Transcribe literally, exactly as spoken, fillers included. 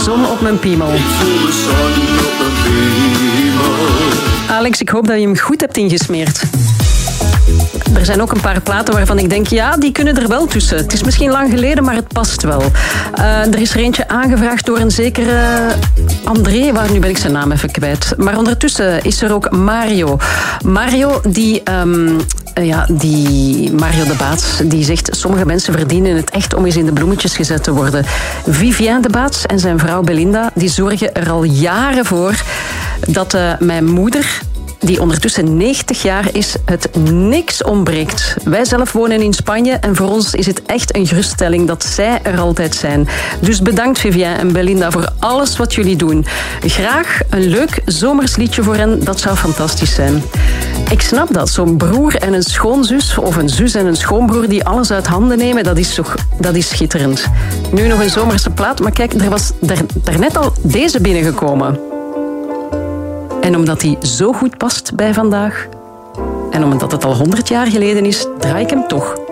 zon op mijn piemel. Alex, ik hoop dat je hem goed hebt ingesmeerd. Er zijn ook een paar platen waarvan ik denk, ja, die kunnen er wel tussen. Het is misschien lang geleden, maar het past wel. Uh, er is er eentje aangevraagd door een zekere André, waar nu ben ik zijn naam even kwijt. Maar ondertussen is er ook Mario. Mario, die... Um, uh, ja, die Mario de Baats, die zegt, sommige mensen verdienen het echt om eens in de bloemetjes gezet te worden. Vivien de Baats en zijn vrouw Belinda, die zorgen er al jaren voor dat uh, mijn moeder, die ondertussen negentig jaar is, het niks ontbreekt. Wij zelf wonen in Spanje en voor ons is het echt een geruststelling dat zij er altijd zijn. Dus bedankt Vivien en Belinda voor alles wat jullie doen. Graag een leuk zomersliedje voor hen, dat zou fantastisch zijn. Ik snap dat, zo'n broer en een schoonzus of een zus en een schoonbroer die alles uit handen nemen, dat is, toch, dat is schitterend. Nu nog een zomerse plaat, maar kijk, er was daar, daarnet al deze binnengekomen. En omdat hij zo goed past bij vandaag, en omdat het al honderd jaar geleden is, draai ik hem toch.